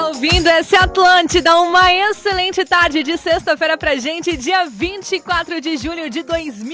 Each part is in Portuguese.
ouvindo esse Atlântida, uma excelente tarde de sexta-feira pra gente, dia 24 de julho de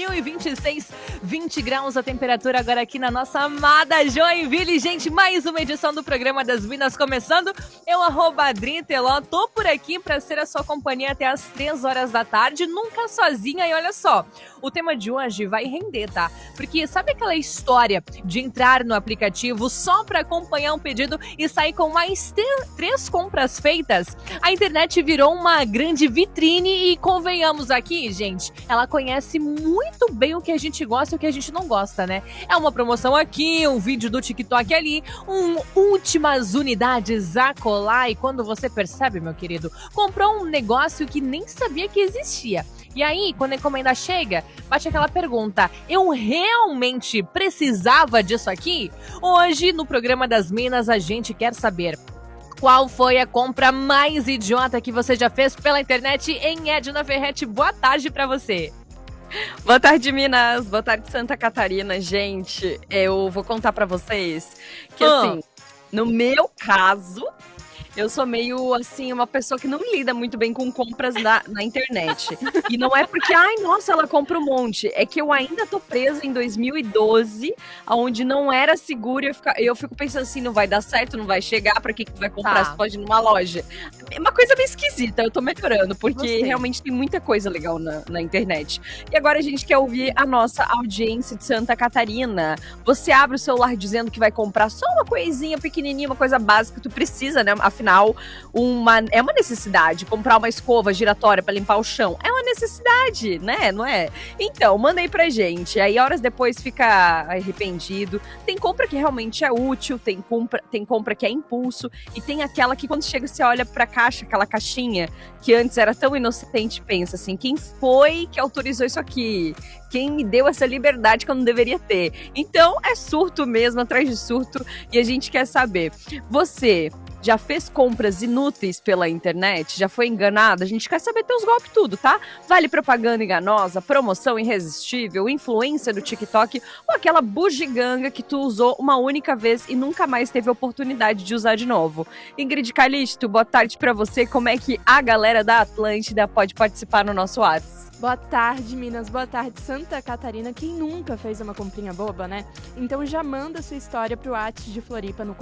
2026, 20 graus a temperatura agora aqui na nossa amada Joinville. Gente, mais uma edição do programa das Minas começando. Eu, @AdriTeló, tô por aqui pra ser a sua companhia até as 3 horas da tarde, nunca sozinha. E olha só, o tema de hoje vai render, tá? Porque sabe aquela história de entrar no aplicativo só pra acompanhar um pedido e sair com mais 3 compras feitas? A internet virou uma grande vitrine e convenhamos aqui, gente, ela conhece muito bem o que a gente gosta e o que a gente não gosta, né? É uma promoção aqui, um vídeo do TikTok ali, últimas unidades acolá, e quando você percebe, meu querido, comprou um negócio que nem sabia que existia. E aí, quando a encomenda chega, bate aquela pergunta: eu realmente precisava disso aqui? Hoje, no programa das Minas, a gente quer saber: qual foi a compra mais idiota que você já fez pela internet? Em Edna Ferretti, boa tarde pra você. Boa tarde, Minas. Boa tarde, Santa Catarina. Gente, eu vou contar pra vocês que, assim, no meu caso, eu sou meio, assim, uma pessoa que não lida muito bem com compras na internet. E não é porque, ai, nossa, ela compra um monte. É que eu ainda tô presa em 2012, onde não era seguro. Eu fico pensando assim, não vai dar certo, não vai chegar, pra que vai comprar? Você pode ir numa loja. É uma coisa meio esquisita, eu tô melhorando, porque realmente tem muita coisa legal na internet. E agora a gente quer ouvir a nossa audiência de Santa Catarina. Você abre o celular dizendo que vai comprar só uma coisinha pequenininha, uma coisa básica que tu precisa, né? Afinal, é uma necessidade. Comprar uma escova giratória pra limpar o chão é uma necessidade, né? Não é? Então, manda aí pra gente. Aí, horas depois, fica arrependido. Tem compra que realmente é útil, tem compra que é impulso, e tem aquela que, quando chega, você olha pra caixa, aquela caixinha que antes era tão inocente, pensa assim: quem foi que autorizou isso aqui? Quem me deu essa liberdade que eu não deveria ter? Então, é surto mesmo, atrás de surto, e a gente quer saber: você já fez compras inúteis pela internet? Já foi enganada? A gente quer saber teus golpes tudo, tá? Vale propaganda enganosa, promoção irresistível, influência do TikTok ou aquela bugiganga que tu usou uma única vez e nunca mais teve oportunidade de usar de novo. Ingrid Calixto, boa tarde pra você. Como é que a galera da Atlântida pode participar no nosso WhatsApp? Boa tarde, Minas. Boa tarde, Santa Catarina. Quem nunca fez uma comprinha boba, né? Então já manda sua história pro WhatsApp de Floripa no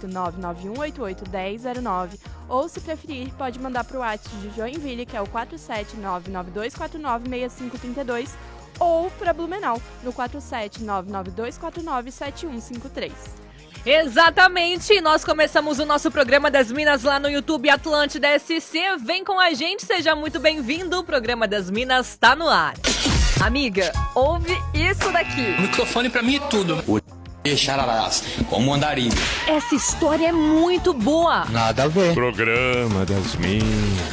48991881009. Ou, se preferir, pode mandar pro WhatsApp de Joinville, que é o 47992496532. Ou para Blumenau, no 47992497153. Exatamente, nós começamos o nosso programa das Minas lá no YouTube Atlântida SC. Vem com a gente, seja muito bem-vindo. O programa das Minas tá no ar. Amiga, ouve isso daqui. O microfone pra mim é tudo. Xararás, como andarilho. Essa história é muito boa. Nada a ver. Programa das Minas.